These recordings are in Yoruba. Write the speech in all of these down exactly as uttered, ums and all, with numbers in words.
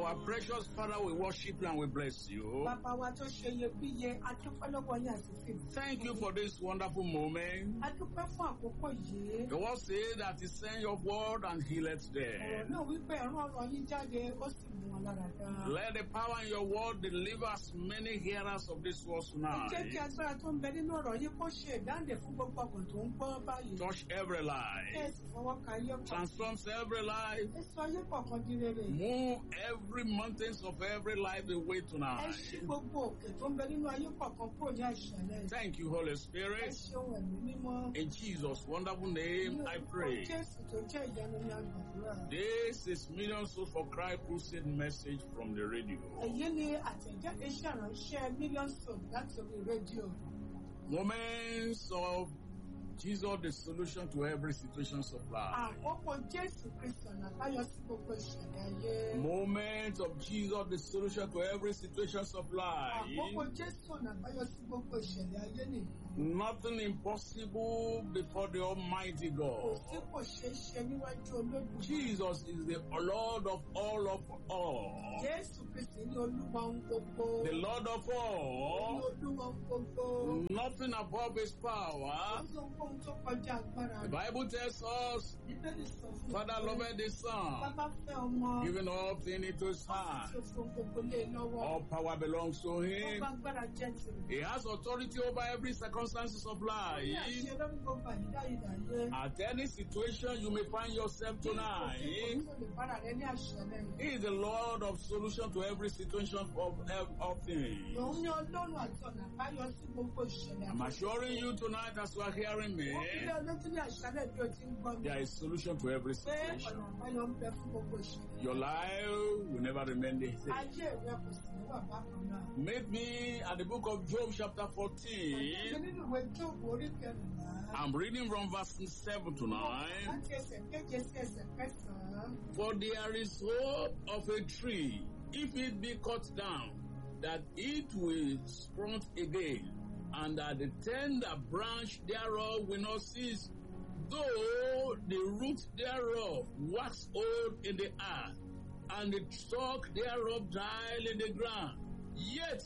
Our precious Father, we worship you and we bless you. Bàbá wa tó ṣe iyebíye, a dúpẹ́ lọ́wọ́ yín àti fi. Thank you for this wonderful moment. A dúpẹ́ fún àkókò yìí. The word says that He sent your word and healed Ọ̀rọ̀ them. náà wípé ẹ̀rọ ọ̀rọ̀ yín jáde, ó sì mú wọn lára dá. Let the power in your word deliver as many hearers of this word Ẹ jẹ́ kí tonight. agbára tó ń bẹ nínú ọ̀rọ̀ yín kó ṣe ìdáǹdè fún gbogbo ọkàn tó ń gbọ́ báyìí. Touch every life. Ẹ sì fọwọ́ ka ayé pọ̀. Transforms every life. Ẹ sọ ayé kọ̀ọ̀kan di rere. Move every mountains of every life away Ẹ tonight. ṣí gbogbo òkè tó ń bẹ nínú ayé kọ̀ọ̀kan kúrò ní àṣálẹ́. Thank you, Holy Ẹ Spirit. ṣeun ẹ̀mí mímọ́. In Jesus' wonderful Ní name, I orúkọ pray. Jésù tó jẹ́ ìyanu ní àgbàdúrà. This is Million Souls for Christ Crusade message from the radio. Èyí ni àtẹ̀jáde iṣẹ́ ìránṣẹ́ Million Souls láti orí rédíò. Moments of Jesus, the solution to every situation of life. Àkókò Jésù Kristi ọ̀nà àbáyọ sí gbogbo ìṣẹ̀lẹ̀ ayé. Moments of Jesus, the solution to every situation of life. Àkókò Jésù ọ̀nà àbáyọ sí gbogbo ìṣẹ̀lẹ̀ ayé nìyí. Nothing impossible before the Almighty Kò God. sí kò ṣeé ṣe níwájú Olódùmarè. Jesus is the Lord of all of all. Jésù Kristi ní Olúwa ohun gbogbo. The Lord of Ní all. Olúwa ohun gbogbo. Nothing above His power. Kò sí ohun tó kọjá agbára The rẹ̀. Bible tells us, Bíbélì sọ fún Father wa pé loved the Son, Bàbá fẹ́ ọmọ. giving all things into His Ó hand. sì fi ohun gbogbo lé e lọ́wọ́. All power belongs to Ó Him. bá agbára jẹ́ tirẹ̀. He has authority over every circumstances of Ó ní life. àṣẹ lórí gbogbo àyídáyidàyé. At any situation you may find yourself tonight, He is the Lord of solution to every situation of, of things. Òun ní Ọlọ́run àti ọ̀nà àbáyọ sí gbogbo ìṣẹ̀lẹ̀. I'm assuring you tonight as you are hearing me, Wọ́n fi lé olójú ní àṣálẹ̀ bí o ti ń gbọ́ mi. there is solution to every Pé ọ̀nà situation. àbáyọ ń bẹ fún gbogbo ìṣẹ̀lẹ̀. Your life will never remain the same. Ayé rẹ kò sì ní wà bákan náà. Meet me at the book of Job chapter Ìwé fourteen. nínú ìwé Jóòbù orí kẹrìnlá. I'm reading from verse seven to nine. Láti ẹsẹ̀ kéje sí ẹsẹ̀ kẹsàn-án. For there is hope of a tree, if it be cut down, that it will sprout again, and that the tender branch thereof will not cease, though the root thereof wax old in the earth, and the stalk thereof dry in the ground. Yet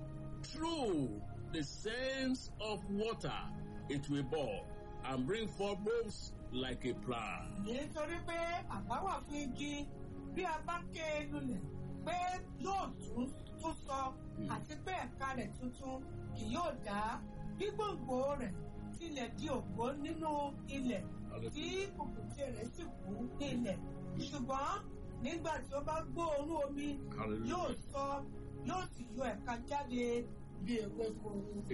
through the sense of water it will bore, and bring forth boughs like a plant. Nítorí pé àbá wà fún igi bí a bá ké e lulẹ̀ pé yóò tún tún sọ àti pé ẹ̀ka rẹ̀ tuntun kì yóò dá bí gbòǹgbò rẹ̀ tilẹ̀ di ògbó nínú ilẹ̀ tí kùkùté rẹ̀ sì kú ní ilẹ̀. Ṣùgbọ́n nígbà tí ó bá gbóòórùn omi yóò sọ yóò sì yọ ẹ̀ka jáde bí ewéko.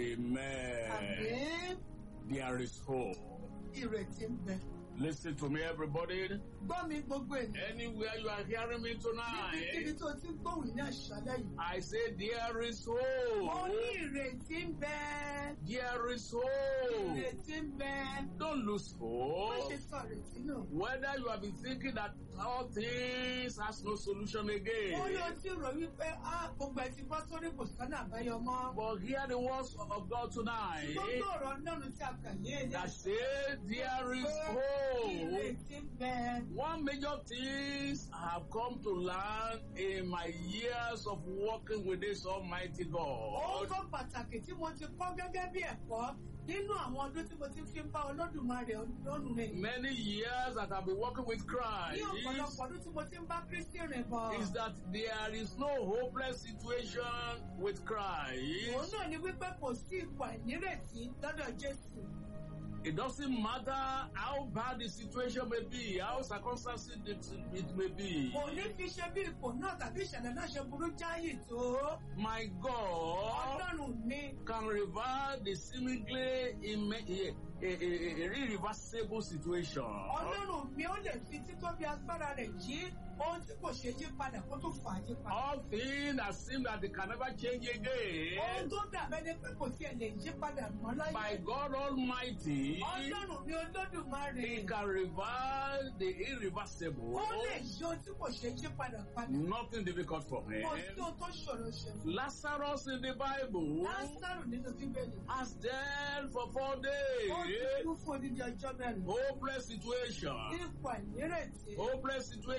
Amen. Àmín. There is hope. Ìrètí ń bẹ. Listen to me, everybody. Gbọ́ mi gbogbo ènìyàn. Anywhere you are hearing me Níbikíbi tonight, tó ti ń gbóhùn ní àṣálẹ́ yìí. I say there is Mo hope. ní ìrètí ń bẹ. There is hope. Ìrètí ń bẹ. Don't lose Má hope. ṣe sọ ìrètí náà. Whether you have been thinking that all things has no solution Ó ní again, o ti rò wípé á gbogbo ẹ̀ ti bọ́ sórí kò sọ́nà àbáyọ mọ́. but hear the words of God tonight Gbogbo ọ̀rọ̀ Ọlọ́run tí a kà yé that ẹ̀yà. say there is hope. Ìrètí ń bẹ. One major things I have come to learn in my years of working with this Almighty Ohun God. tó pàtàkì tí mo ti kọ́ gẹ́gẹ́ bí ẹ̀kọ́ nínú àwọn ọdún tí mo ti fi ń bá Olódùmarè lọ́nu rẹ̀. Many years that I've been working with Ní Christ ọ̀pọ̀lọpọ̀ ọdún tí mo ti ń bá Kristi rìn bọ̀. is that there is no hopeless situation with Òun Christ. náà ni wípé kò sí ipò àìnírètí lọ́dọ̀ Jésù. It doesn't matter how bad the situation may be, how circumstances it, it may be. Kò ní fi ṣe bí ipò náà tàbí ìṣẹ̀lẹ̀ náà ṣe burú jáyì tó. My God Ọlọ́run ní can reverse the seemingly imme- a, a, a, a irreversible situation. Ọlọ́run mi ó lè fi títóbi agbára rẹ̀ yí ohun tí kò ṣe yí padà kó tó fà á yí padà. All things that seem that they can never change Ohun again, tó dàbẹ́ ni pé kò tiẹ̀ lè yí padà mọ́ láyé. by God Almighty, Ọlọ́run mi Olódùmarè. He can reverse the irreversible. Ó lè yí ohun tí kò ṣe yí padà padà. Nothing difficult for Kò sí Him. ohun tó ṣòro ṣe. Lazarus in the Bible Lásàrò nínú Bíbélì. has dead for four Ó ti days. kú fún odidi ọjọ́ mẹ́rin. Hopeless situation. Ipò àìnírètí. Hopeless situation.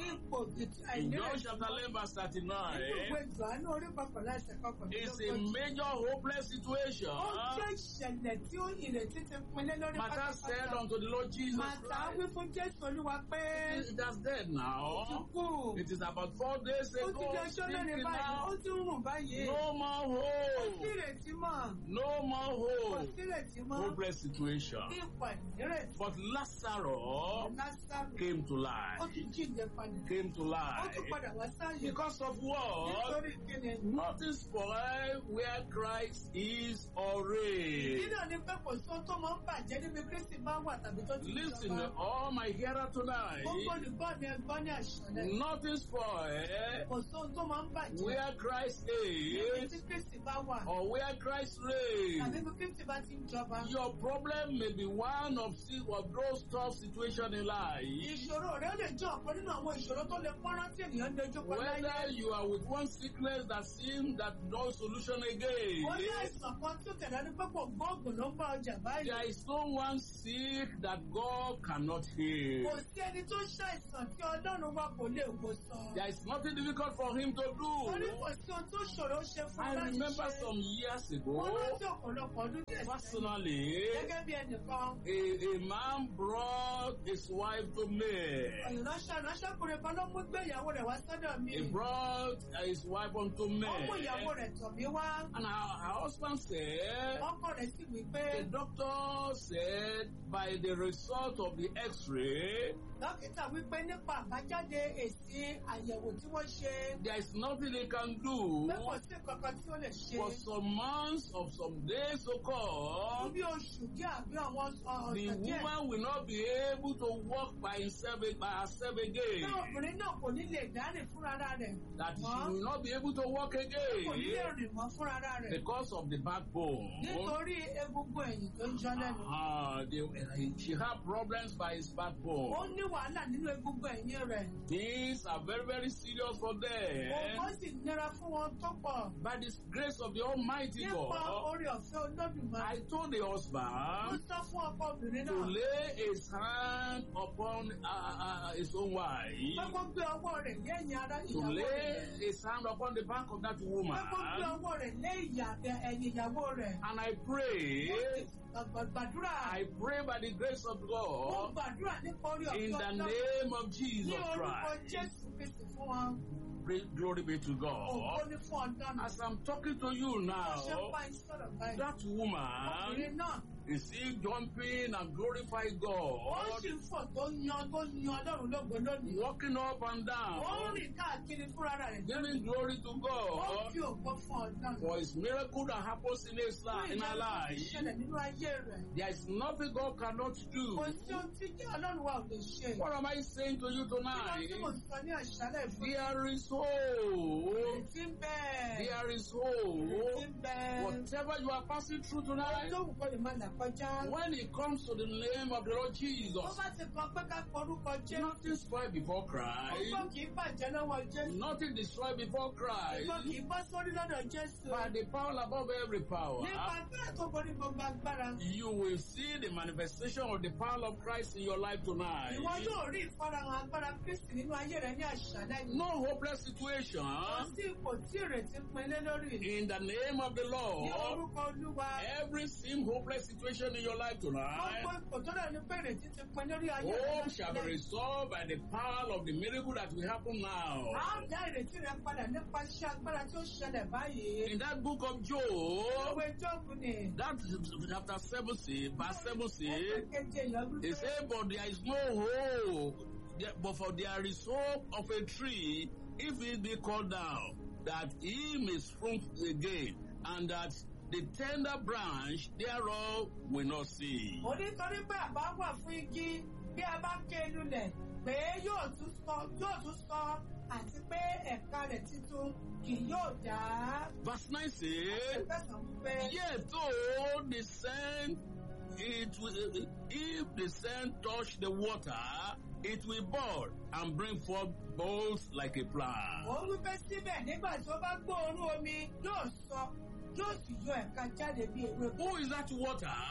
ipò ìtú- In John àìnírètí chapter eleven verse thirty-nine, nínú ìwé Jòhánù orí kọkànlá ẹsẹ̀ kọkànlélógójì. it's a major hopeless situation. Ó jẹ́ ìṣẹ̀lẹ̀ tí ó ìrètí ti pinlẹ̀ lórí Martha said pátápátá. unto the Lord Jesus Màtá wí Christ, fún Jésù Olúwa pé it has dead now. tukú. It is about four days Ó ti ago. di ọjọ́ mẹ́rin Thinking báyìí, ó now, ti ń rùn báyìí. no more Kò sí hope. ìrètí mọ́. No more Kò hope. sí ìrètí mọ́. Hopeless situation. Ipò ìnírètí. But Lazarus Lásàrò. came to Ó life. tún jíǹde padà. Came to Ó life. tún padà wá sáyé. Because of what? Nítorí kíni? Nothing spoil where Christ is already. Nínú ni pé kò sí ohun tó máa ń bàjẹ́ níbi Kristi bá wà tàbí tó ti Listen, jọba. all my hearer tonight. Gbogbo olùgbọ́ ni ẹgbọ́n ní àṣálẹ́. Nothing spoil Kò sí ohun tó máa ń bàjẹ́ where Christ níbi tí is Kristi bá wà. or where Christ Tàbí reigns. bí Kristi bá ti ń jọba. Your problem may be one of, si- of those tough situations in life. Ìṣòro rẹ̀ lè jẹ́ ọ̀kan nínú àwọn ìṣòro tó lè pọ́nrán tí ènìyàn dojú kọ láyé. Whether you are with one sickness that seems that no solution again. Ó ní àìsàn kan tí ó tẹ̀lé ní pé kò gbóògùn ló ń bá ọjà báyìí. There is no one sick that God cannot heal. Kò sí ẹni tó ṣàìsàn tí Ọlọ́run wa kò lè wò sàn. There is nothing difficult for him to Ó ní do. kò sí ohun tó ṣòro ṣe fún I láti remember ṣe. some years Ó ago, rántí ọ̀pọ̀lọpọ̀ ọdún díẹ̀ sẹ́yìn. personally, Gẹ́gẹ́ bí ẹnìkan, a, a man brought his wife to me. ìránṣẹ́ ìránṣẹ́kùnrin kan ló mú gbé ìyàwó rẹ̀ wá sọ́dọ̀ mi. He brought his wife unto me. Ó mú ìyàwó rẹ̀ tọ̀ mí wá. And her, her husband said, Ọkọ rẹ̀ sì wí pé the doctor said, by the result of the x-ray, dókítà wí pé nípa àbájáde èsì àyẹ̀wò tí wọ́n ṣe there is nothing they can do pé kò sí kankan tí ó lè ṣe. for some months of some days to Fún come. bí oṣù díẹ̀ àbí àwọn ọ- The ọ̀sẹ̀ díẹ̀. woman will not be able to walk by himself by herself Bí again. obìnrin náà kò ní lè dárìn fúnra rẹ̀ That she mọ́. will not be able to walk Kò ní lè again rìn mọ́ fúnra rẹ̀. because of the backbone. Nítorí egungun ẹ̀yìn tó ń jọ lẹ́nu. Uh, they, she had problems by his Ó backbone. ní wàhálà nínú egungun ẹ̀yìn rẹ̀. Things are very, very serious for Òun them. sì nira fún wọn tó pọ̀. By the grace of the Almighty Nípa God, oore ọ̀fẹ́ Olódùmarè. I told the Ó husband sọ fún ọkọ obìnrin to náà. lay his hand upon uh, uh, his own Pé wife, kó gbé ọwọ́ rẹ̀ lé ẹ̀yìn ara to ìyàwó lay rẹ̀. his hand upon the back of that Pé woman. kó gbé ọwọ́ rẹ̀ lé ìyà ẹ̀yìn ìyàwó rẹ̀. And I pray, Ó sì gbàdúrà. I pray by the grace of Ó God, gbàdúrà nípa orí in ọ̀fẹ́ the Ọlọ́run. name of Ní Jesus orúkọ Christ. Jésù Kristi fún wọn. Pray- Glory be to Ògo God. ní fún Ọlọ́run. As I'm talking to you Ó ṣe ń now, pa ìsọ̀rọ̀ báyìí. that woman Ọkùnrin náà, is still jumping and glorifying ó God, sì ń fò tó yan tó yan Ọlọ́run lógo lónìí. walking up and Ó ń down, rìn káàkiri fúnra rẹ̀. giving glory to Ó God fi ògo fún Ọlọ́run. for his miracle that happens in his life, Fún in ìyanu our tó ti life. ṣẹlẹ̀ nínú ayé rẹ̀. There is nothing God cannot do. Kò sí ohun tí jẹ́ Ọlọ́run wa ò lè ṣe. What am I saying to you Kí ló tonight? tí mo sọ ní àṣálẹ̀ fún There is hope. ìrètí ń bẹ. There is Ìrètí hope. ń bẹ. Whatever you are passing through Ohun tonight, tó wù kó lè máa là kọjá. when it comes to the name of the Lord Ó Jesus, bá ti kan pé ká porúkọ Jésù. nothing spoiled before Ọgbọ́n Christ, kì í bàjẹ́ lọ́wọ́ Jésù. nothing destroyed before Ọgbọ́n kì Christ, í bọ́ sórí lọ́dọ̀ Jésù. by the power above every power. Nípa agbára tó borí gbogbo agbára. You will see the manifestation of the power of Christ in your life tonight. Ìwọ yóò rí ìfarahàn agbára Kristi nínú ayé rẹ ní àṣálẹ́ yìí. No hopeless situation. Kò sí ipò tí ìrètí pin lé lórí. In the name of the Ní Lord, orúkọ Olúwa. every seem hopeless situation in your life Gbogbo tonight, ipò tó dà ní pé ìrètí ti pin lórí ayé rẹ hope shall be láṣálẹ́ yìí. resolved by the power of the miracle that will happen now. A ó dá ìrètí rẹ padà nípa iṣẹ́ agbára tí ó ṣẹlẹ̀ báyìí. In that book of Job, Ìwé Jóòbù ni. that chapter seventy, verse seventy, Ẹsẹ̀ keje ìyọdún it says, but there is no hope, there- but for there is hope of a tree, if it be cut down, that he may spring again, and that the tender branch thereof will not see. Onítorí pé àbá wà fún igi bí a bá ké lulẹ̀ pé yóò tún sọ yóò tún sọ àti pé ẹ̀ka rẹ̀ títún kì yóò dá. Verse nine says, Ẹgbẹ́sàn pé yet though the sand, it will, if the sand touch the water, it will bud and bring forth boughs like a plant. òun wípé síbẹ̀ nígbà tí ó bá gbóòórùn omi yóò sọ yóò sì yọ ẹ̀ka jáde bí ewé. Who is that water? Ta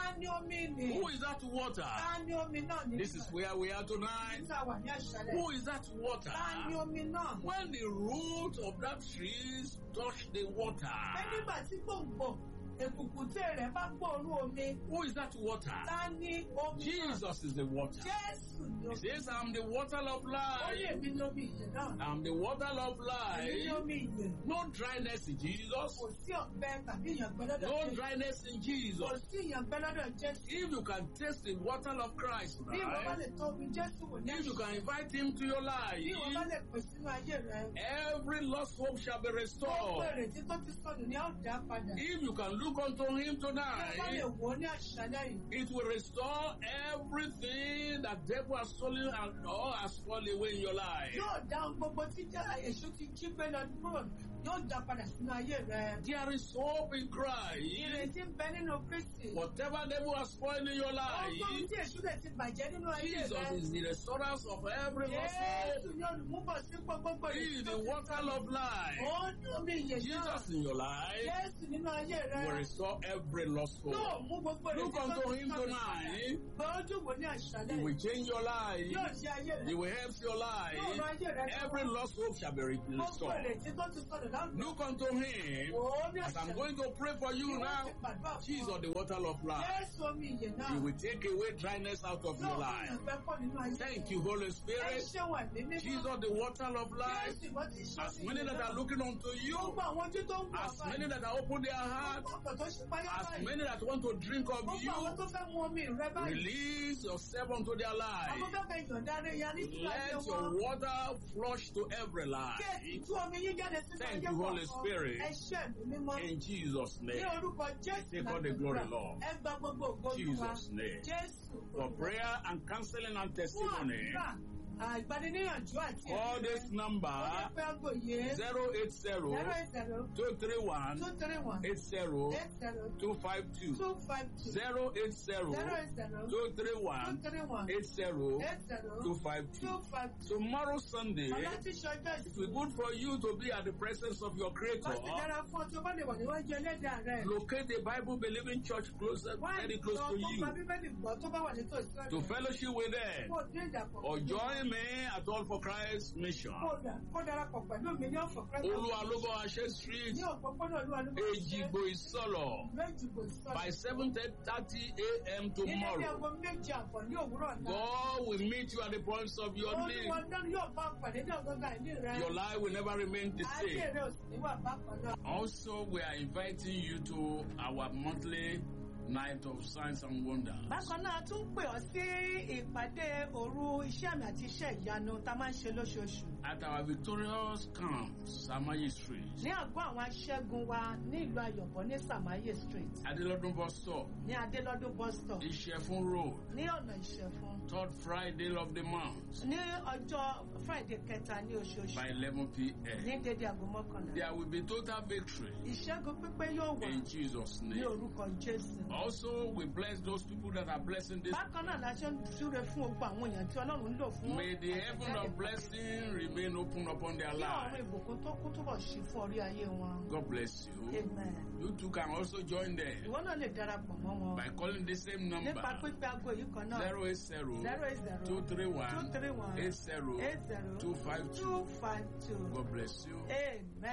Ta ni omi nì? Who is that water? Ta ni omi náà ní? This is where we are tonight. Nígbà wà ní àṣálẹ̀. Who is that water? Ta ni omi náà? When the root of that tree touch the water, Pé nígbà tí gbòǹgbò èkùkùté rẹ̀ bá gbòòrò omi. who is that water? Ta ni omi náà? Jesus is the water. Jésù ni He omi. says, I'm the water of Ó ní life. èmi lómi ìyè náà. I'm the water of Èmi ní life. omi ìyè. No dryness in Jesus. Kò sí ọ̀gbẹ tàbí ìyàngbẹ́ lọ́dọ̀ No Jésù. dryness in Kò Jesus. sí ìyàngbẹ́ lọ́dọ̀ Jésù. If you can taste the water of Christ, Bí ìwọ bá right? lè tó omi Jésù wò ní If you can àṣálẹ̀. invite him to your Bí ìwọ bá life, lè pè sínú ayé rẹ̀. every lost hope shall be Gbogbo restored. ìrètí tó ti sọnù ni a ó dá padà. If you can look unto him Bí o bá lè tonight, wò ó ní àṣálẹ̀ yìí. it will restore everything that devil has stolen and all has fallen away in your life. Yóò dá ohun gbogbo tí jẹ́ èṣù ti jí gbé lọ kúrò. Yóò dá padà sínú ayé rẹ̀. There is hope in Christ. Ìrètí ń bẹ nínú Kristi. Whatever devil has spoiled in your Ohun life, tí èṣù lè ti bàjẹ́ nínú ayé Jesus rẹ̀. is the restorer of every lost hope. Jésù ni olùmúbọ̀ sí gbogbo He is ìrètí the tó ti water sọnù. of life. Ó ní omi ìyè náà. Jesus in your life Jésù nínú ayé will rẹ̀. restore every lost Yóò hope. mú gbogbo Look ìrètí tó unto ti him sọnù padà. tonight. Gbọ́ ojú wò ní àṣálẹ̀ He yìí. will change your life. Yóò ṣe ayé rẹ̀. He will help your Yóò life. ran ayé rẹ̀ Every lọ́wọ́. lost hope shall be Gbogbo restored. ìrètí tó ti sọnù láwùjọ. Look unto him. Wò ó ní As I'm àṣálẹ̀. going to pray for you now, Jesus, the water of life. Jésù omi ìyè náà. He will take away dryness out of your Yóò mú life. ìyàngbẹ́ pọ̀ nínú ayé Thank rẹ̀. you, Holy Ẹ Spirit. ṣé wà ní mímọ́. Jesus, the water of life. Jésù ìwọ ti ṣe As omi many ìyè that náà. are looking unto you, Gbogbo àwọn ojú tó ń wọ̀ as many that are open their hearts, Ọ̀pọ̀ tó ṣe páyá as báyìí. many that want to drink of Gbogbo àwọn you, tó fẹ́ mu omi rẹ báyìí. release yourself unto their Àwọn life. fẹ́ fẹ́ yọ̀ǹda rẹ̀ ya nínú ayé Let wọn. your water flush to every life. Kí ètùtù omi yín jáde sínú Thank ayé you, Holy kọ̀ọ̀kan. Spirit. Ẹ ṣé ẹ̀mí mímọ́. In Jesus' Ní name. orúkọ Jésù Take all the glory, Lord. Ẹ gba gbogbo ògo Olúwa. Jesus' name. Jésù. For prayer and counseling and Fún testimony, àdúrà, ìgbaniníyànjú àti call this number Ó ní pé aago yìí. zero eight zero zero eight zero two three one two three one eight zero eight zero two five two two five two zero eight zero zero eight zero two three two one three one eight zero eight zero two five two. two five two. Tomorrow Sunday, Ọlá tí ṣọjọ́ it will be good for you to be at the presence of your Creator. Wọ́n ti dára fún ọ tí o bá lè wà níwájú ẹlẹ́dàá rẹ̀. Locate a Bible believing church closer, Wá very ìjọ close to tó gba you Bíbélì gbọ́ tó bá wà nítòsí rẹ̀. to fellowship with them Kó o dín ìdàpọ̀ or pẹ̀lú join me at All for Christ Mission. Kó o dà- kó o darapọ̀ pẹ̀lú mi ní ọ̀fọ̀ Christ. Oluwalobo Ashe Street, Ní òpópónà Olúwa ló bá ṣe. Ejigbo Isolo, Méjìgbò ìsọ̀rọ̀. by seven thirty a m Ní dédé tomorrow. aago méje àbọ̀ ní òwúrọ̀ náà. God will meet you at the points of your Olúwa need. náà yóò bá pàdé ní ọ̀gọ́gà ìní rẹ̀. Your life will never remain the Ayé same. rẹ̀ ò sì ní wà bákan náà. Also, we are inviting you to our monthly night of signs and wonders. Bákan náà, a tún pè ọ́ sí ìpàdé òru iṣẹ́ àmì àti iṣẹ́ ìyanu tá a máa ń ṣe lóṣooṣù. At our victorious camp, Samayi Street, Ní àgọ́ àwọn aṣẹ́gun wa ní ìlú Ayọ̀bọ̀ ní Samaye Street, Adelodun bus stop, ní Adélọ́dún bus stop, Ishefun Road, ní ọ̀nà Ìṣẹ̀fún, third Friday of the month ní ọjọ́ Friday kẹta ní oṣooṣù, by eleven p ní m dédé aago mọ́kànlá. There will be total victory Ìṣẹ́gun pípé yóò wà in Jesus' ní name. orúkọ Jésù. Also, we bless those people that are blessing this. Bákan náà la ṣe ń súre fún gbogbo àwọn èèyàn tí Ọlọ́run ń lò fún. May the heaven of blessing remain open upon their Kí ọ̀run lives. ìbùkún tó kú túbọ̀ ṣí fún orí ayé wọn. God bless you. Amen. You too can also join them Ìwọ náà lè darapọ̀ mọ́ wọn. by calling the same number Nípa pípé aago yìí kan náà. zero eight zero zero eight zero two three two one three one eight zero eight zero two five two. two five two. God bless you. Amen.